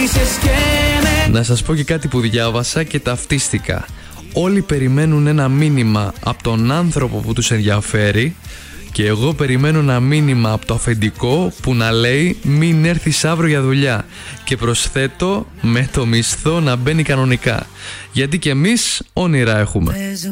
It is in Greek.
Να σας πω και κάτι που διάβασα και ταυτίστηκα. Όλοι περιμένουν ένα μήνυμα από τον άνθρωπο που τους ενδιαφέρει και εγώ περιμένω ένα μήνυμα από το αφεντικό που να λέει μην έρθεις αύριο για δουλειά, και προσθέτω με το μισθό να μπαίνει κανονικά, γιατί και εμείς όνειρα έχουμε.